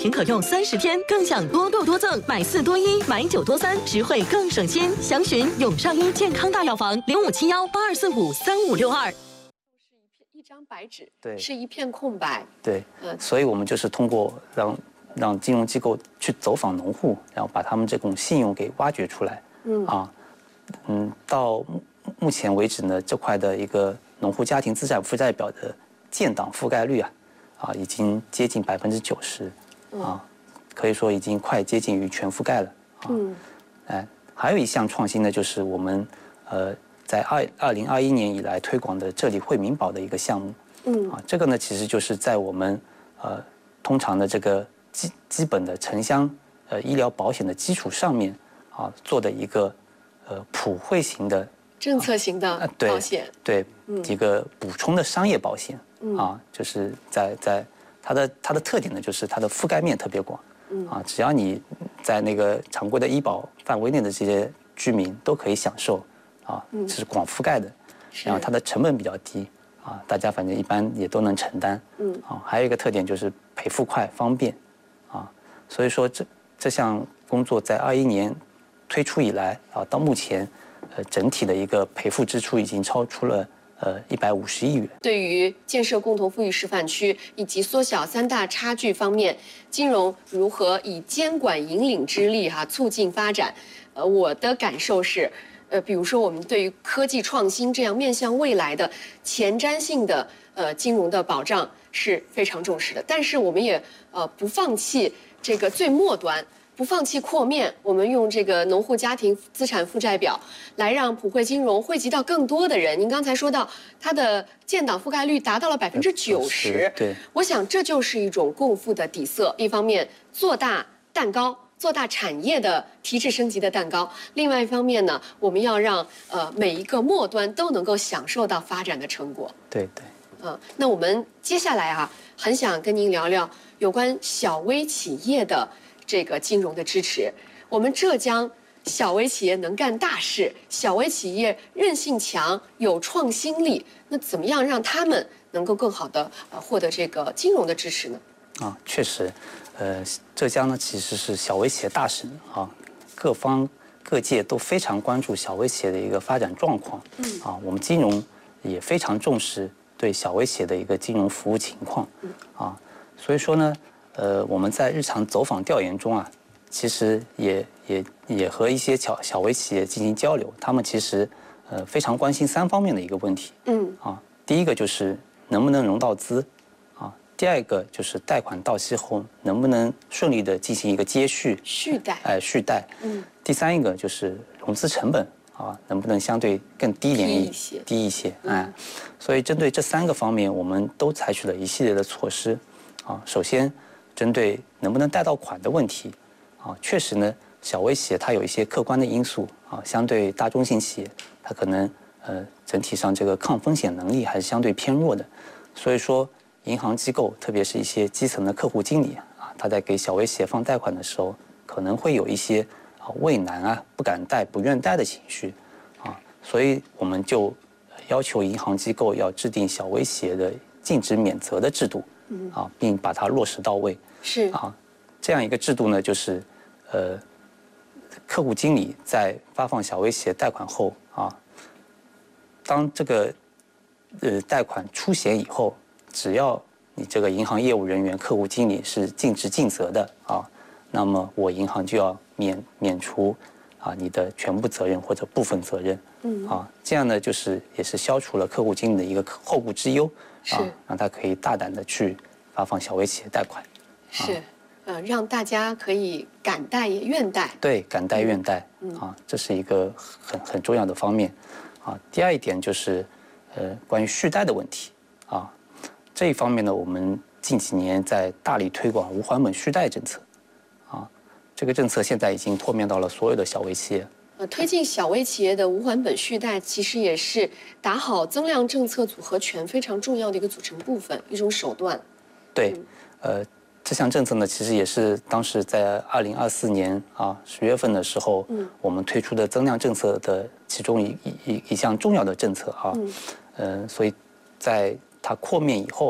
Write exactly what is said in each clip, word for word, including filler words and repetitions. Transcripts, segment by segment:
瓶可用三十天，更享多购多赠，买四多一，买九多三，实惠更省心。详询永上医健康大药房零五七幺八二四五三五六二。 是一片一张白纸， 对， 是一片空白。 对，嗯，所以我们就是通过让让金融机构去走访农户，然后把他们这种信用给挖掘出来。嗯啊，嗯，到目前为止呢，这块的一个农户家庭资产负债表的建档覆盖率啊，啊，已经接近百分之九十，啊，可以说已经快接近于全覆盖了。啊、嗯，哎，还有一项创新呢，就是我们呃在二二零二一年以来推广的这里惠民保的一个项目。嗯，啊，这个呢其实就是在我们呃通常的这个基基本的城乡呃医疗保险的基础上面啊做的一个呃普惠型的。 政策型的保险， 对，一个补充的商业保险啊，就是在在它的它的特点呢，就是它的覆盖面特别广啊，只要你在那个常规的医保范围内的这些居民都可以享受啊，这是广覆盖的，然后它的成本比较低啊，大家反正一般也都能承担，嗯啊，还有一个特点就是赔付快方便啊，所以说这这项工作在二一年推出以来啊，到目前。呃，整体的一个赔付支出已经超出了呃一百五十亿元。 对于建设共同富裕示范区以及缩小三大差距方面，金融如何以监管引领之力哈、啊、促进发展？呃，我的感受是，呃，比如说我们对于科技创新这样面向未来的前瞻性的呃金融的保障是非常重视的，但是我们也呃不放弃这个最末端。不放弃扩面，我们用这个农户家庭资产负债表来让普惠金融惠及到更多的人。您刚才说到它的建档覆盖率达到了百分之九十， 对， 我想这就是一种共富的底色。一方面做大蛋糕，做大产业的提质升级的蛋糕；另外一方面呢，我们要让呃每一个末端都能够享受到发展的成果。 对对， 嗯、呃，那我们接下来啊，很想跟您聊聊有关小微企业的。这个金融的支持，我们浙江小微企业能干大事，小微企业韧性强，有创新力，那怎么样让他们能够更好的呃获得这个金融的支持呢？ 啊，确实，呃，浙江呢其实是小微企业大省啊，各方各界都非常关注小微企业的一个发展状况。嗯，啊，我们金融也非常重视对小微企业的一个金融服务情况。嗯，啊，所以说呢。呃，我们在日常走访调研中啊，其实也也也和一些小小微企业进行交流，他们其实呃非常关心三方面的一个问题。嗯，啊，第一个就是能不能融到资，啊，第二个就是贷款到期后能不能顺利的进行一个接续续贷， 哎、呃，续贷。嗯，第三一个就是融资成本啊，能不能相对更低廉一些， 低一些，哎，所以针对这三个方面，我们都采取了一系列的措施。啊，首先。针对能不能贷到款的问题，啊，确实呢，小微企业它有一些客观的因素啊，相对大中型企业，它可能呃整体上这个抗风险能力还是相对偏弱的，所以说银行机构，特别是一些基层的客户经理啊，他在给小微企业放贷款的时候，可能会有一些啊畏难啊、不敢贷、不愿贷的情绪，啊，所以我们就要求银行机构要制定小微企业的禁止免责的制度。啊，并把它落实到位。 是啊，这样一个制度呢，就是呃，客户经理在发放小微企业贷款后啊，当这个呃贷款出险以后，只要你这个银行业务人员、客户经理是尽职尽责的啊，那么我银行就要免免除啊你的全部责任或者部分责任。嗯啊，这样呢，就是也是消除了客户经理的一个后顾之忧。啊，让他可以大胆的去发放小微企业贷款， 是，呃，让大家可以敢贷也愿贷， 对，敢贷愿贷，嗯，啊，这是一个很很重要的方面，啊，第二一点就是，呃，关于续贷的问题，啊，这一方面呢，我们近几年在大力推广无还本续贷政策，啊，这个政策现在已经拓面到了所有的小微企业。 呃，推进小微企业的无还本续贷，其实也是打好增量政策组合拳非常重要的一个组成部分，一种手段。 对，呃，这项政策呢，其实也是当时在二零二四年啊十月份的时候，嗯，我们推出的增量政策的其中一一一项重要的政策啊，嗯，呃，所以在它扩面以后啊，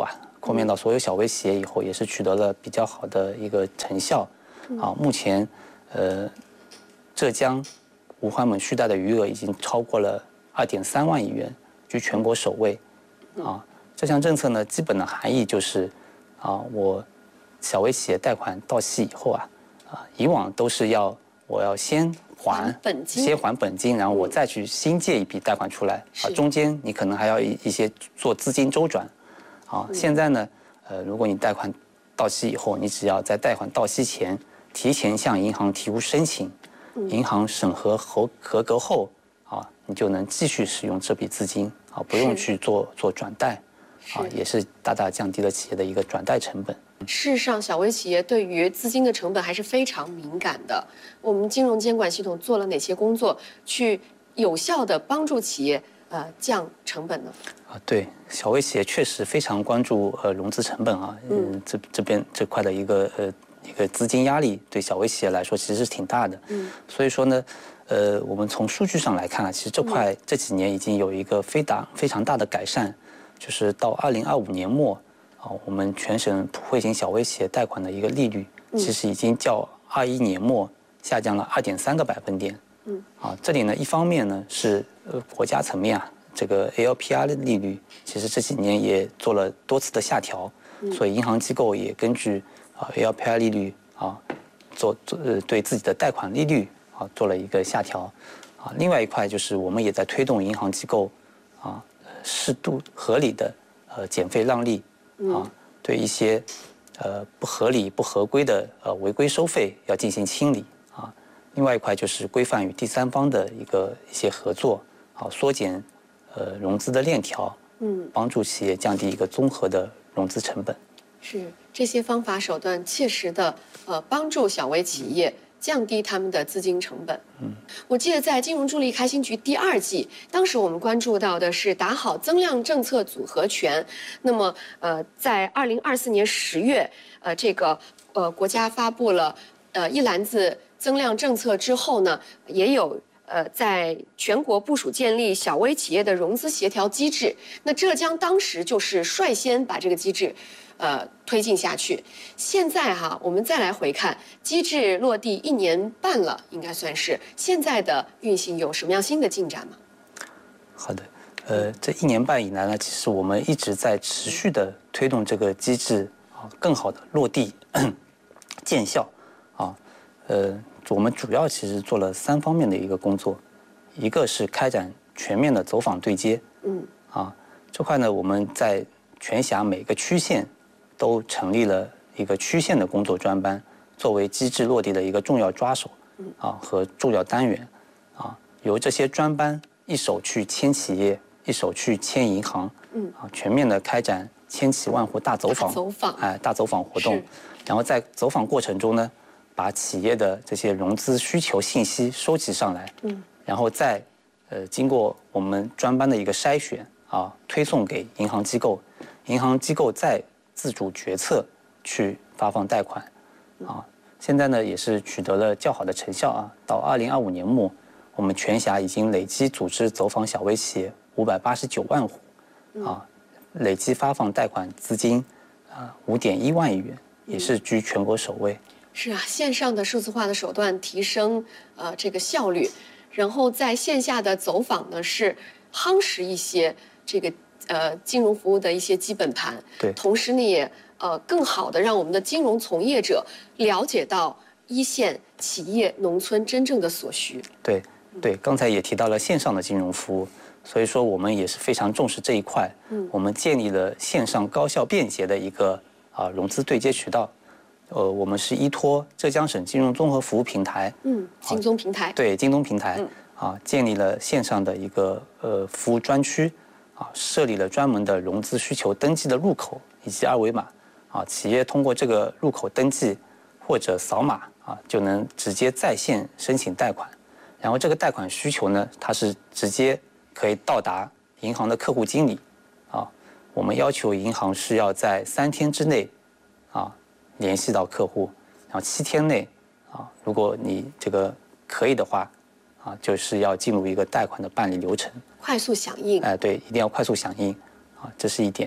扩面到所有小微企业以后，也是取得了比较好的一个成效。啊，目前，呃，浙江无环锰蓄贷的余额已经超过了二点三万亿元，居全国首位。啊，这项政策呢，基本的含义就是，啊，我小微企业贷款到期以后啊，啊，以往都是要我要先还本金， 先还本金，然后我再去新借一笔贷款出来。啊，中间你可能还要一一些做资金周转。啊，现在呢，呃，如果你贷款到期以后，你只要在贷款到期前提前向银行提出申请，银行审核合合格后，啊，你就能继续使用这笔资金，啊，不用去做做转贷，啊，也是大大降低了企业的一个转贷成本。 事实上，小微企业对于资金的成本还是非常敏感的。我们金融监管系统做了哪些工作，去有效地帮助企业呃降成本呢？ 啊，对，小微企业确实非常关注呃融资成本啊，嗯，这这边这块的一个呃一个资金压力对小微企业来说其实是挺大的，嗯，所以说呢，呃，我们从数据上来看啊，其实这块这几年已经有一个非大非常大的改善，就是到二零二五年末啊，我们全省普惠型小微企业贷款的一个利率，其实已经较二一年末下降了二点三个百分点，嗯，啊，这里呢一方面呢是呃国家层面啊。这个 A L P R 的利率，其实这几年也做了多次的下调，所以银行机构也根据啊 A L P R 利率啊，做做呃对自己的贷款利率啊做了一个下调，啊，另外一块就是我们也在推动银行机构啊适度合理的呃减费让利啊，对一些呃不合理不合规的呃违规收费要进行清理啊，另外一块就是规范与第三方的一个一些合作，啊，缩减。呃，融资的链条，嗯，帮助企业降低一个综合的融资成本。 是这些方法手段切实的呃帮助小微企业降低他们的资金成本。嗯，我记得在金融助力开新局第二季，当时我们关注到的是打好增量政策组合拳。那么呃，在二零二四年十月，呃，这个呃国家发布了呃一篮子增量政策之后呢，也有。呃，在全国部署建立小微企业的融资协调机制，那浙江当时就是率先把这个机制，呃，推进下去。现在哈，我们再来回看机制落地一年半了，应该算是现在的运行有什么样新的进展吗？ 好的，呃，这一年半以来呢，其实我们一直在持续的推动这个机制啊，更好的落地见效啊，呃。我们主要其实做了三方面的一个工作，一个是开展全面的走访对接，嗯，啊，这块呢我们在全辖每个区县都成立了一个区县的工作专班，作为机制落地的一个重要抓手，啊和重要单元，啊，由这些专班一手去牵企业，一手去牵银行，嗯，啊，全面的开展千企万户大走访， 走访， 哎，大走访活动，然后在走访过程中呢。把企业的这些融资需求信息收集上来，嗯，然后再呃经过我们专班的一个筛选啊，推送给银行机构，银行机构再自主决策去发放贷款，啊，现在呢也是取得了较好的成效啊。到二零二五年末，我们全辖已经累计组织走访小微企业五百八十九万户，啊，累计发放贷款资金啊五点一万亿元，也是居全国首位。 是啊，线上的数字化的手段提升呃这个效率，然后在线下的走访呢是夯实一些这个呃金融服务的一些基本盘， 对， 同时呢也呃更好的让我们的金融从业者了解到一线企业农村真正的所需。 对对，刚才也提到了线上的金融服务，所以说我们也是非常重视这一块，嗯，我们建立了线上高效便捷的一个啊融资对接渠道。呃，我们是依托浙江省金融综合服务平台， 嗯，京综平台， 对，京综平台，嗯、啊，建立了线上的一个呃服务专区，啊，设立了专门的融资需求登记的入口以及二维码，啊，企业通过这个入口登记或者扫码，啊，就能直接在线申请贷款，然后这个贷款需求呢，它是直接可以到达银行的客户经理，啊，我们要求银行是要在三天之内，啊。联系到客户，然后七天内，啊，如果你这个可以的话，啊，就是要进入一个贷款的办理流程， 快速响应。 哎、呃，对，一定要快速响应，啊，这是一点。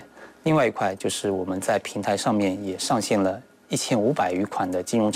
另外一块就是我们在平台上面也上线了一千五百余款的金融